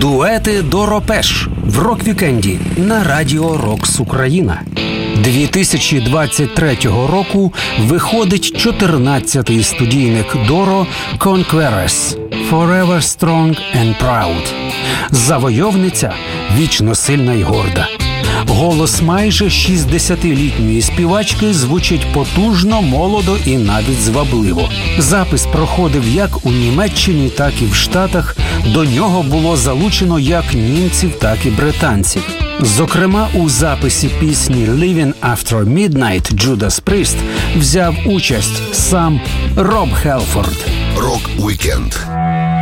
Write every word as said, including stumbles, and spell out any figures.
Дуети Доропеш в рок-вікенді на Радіо Рокс Україна. дві тисячі двадцять третього року виходить чотирнадцятий студійник Доро «Conquerors» «Forever Strong and Proud». Завойовниця вічно сильна й горда. Голос майже шістдесятилітньої співачки звучить потужно, молодо і навіть звабливо. Запис проходив як у Німеччині, так і в Штатах. До нього було залучено як німців, так і британців. Зокрема, у записі пісні «Living After Midnight» Judas Priest взяв участь сам Роб Хелфорд. Рок-вікенд